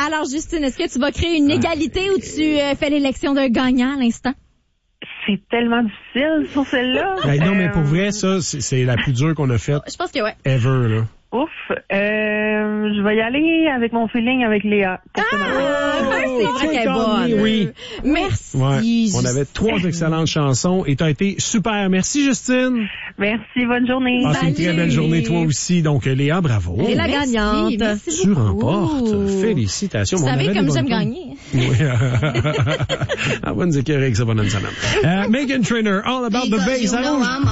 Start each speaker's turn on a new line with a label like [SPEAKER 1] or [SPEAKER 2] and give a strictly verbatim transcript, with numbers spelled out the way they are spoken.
[SPEAKER 1] Alors, Justine, est-ce que tu vas créer une égalité ou tu euh, fais l'élection d'un gagnant à l'instant?
[SPEAKER 2] C'est tellement difficile sur celle-là.
[SPEAKER 3] Ben, non,
[SPEAKER 2] Euh,
[SPEAKER 3] mais pour vrai, ça, c'est, c'est la plus dure qu'on a faite
[SPEAKER 1] Je pense que ouais.
[SPEAKER 3] ever, là.
[SPEAKER 2] Ouf. Euh, je vais y aller avec mon feeling avec Léa. Pour ce matin.
[SPEAKER 1] Ah, c'est vrai qu'elle est
[SPEAKER 3] gagné,
[SPEAKER 1] bonne.
[SPEAKER 3] oui.
[SPEAKER 1] Merci.
[SPEAKER 3] Ouais. On avait
[SPEAKER 1] Justine.
[SPEAKER 3] trois excellentes chansons et t'as été super. Merci, Justine.
[SPEAKER 2] Merci, bonne journée.
[SPEAKER 3] Passe une très
[SPEAKER 1] Salut.
[SPEAKER 3] belle journée, toi aussi. Donc, Léa, bravo.
[SPEAKER 1] Et la
[SPEAKER 4] Merci,
[SPEAKER 1] gagnante.
[SPEAKER 4] merci
[SPEAKER 3] Tu
[SPEAKER 4] beaucoup.
[SPEAKER 3] remportes. Félicitations.
[SPEAKER 1] Vous
[SPEAKER 3] On
[SPEAKER 1] savez
[SPEAKER 3] avait
[SPEAKER 1] comme
[SPEAKER 3] des
[SPEAKER 1] j'aime
[SPEAKER 3] bonnes
[SPEAKER 1] gagner.
[SPEAKER 3] tunes. Oui. Ah, bonne écœurée que ça va dans une semaine. Euh, Meghan Trainor, All About the Bass.
[SPEAKER 4] You
[SPEAKER 3] à
[SPEAKER 4] know
[SPEAKER 3] Rouge.
[SPEAKER 4] I'm